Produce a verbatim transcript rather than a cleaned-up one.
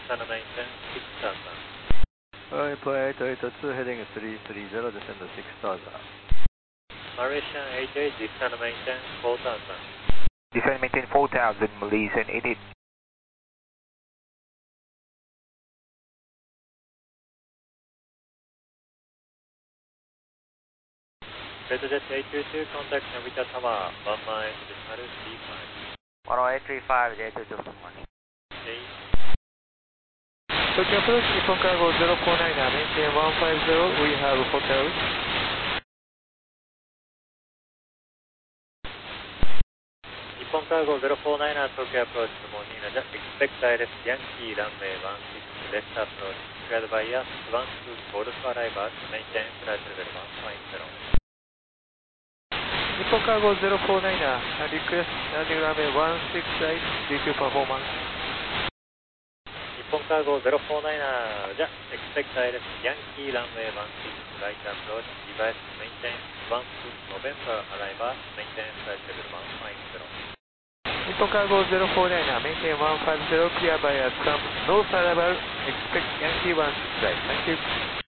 descend maintain six thousand. Airplane eight eight two heading three three zero, descend six thousand. Malaysian eight eight, descend maintain four thousand. Descend maintain four thousand, Malaysian eight eight. Redjet eight two two, contact Novita Tower, one mile decimal three five. one oh eight three five, eight two two, good morning. eight. Tokyo approach, Nippon Cargo zero four nine, maintain one five zero, we have hotel. Nippon Cargo zero four nine, Tokyo approach, good morning. Expect direct Yankee runway one six, left approach, cleared by us one two, Golf arrival, maintain flight level one five zero. Nippon Cargo zero four nine, request landing runway one six eight, D two performance. Nippon Cargo zero four nine, expect direct Yankee runway one six, right approach, device maintain one two, November arrival, maintain flight level one five zero. Nippon Cargo zero four nine, maintain one five zero, clear by us, come north arrival, expect Yankee one six right, thank you.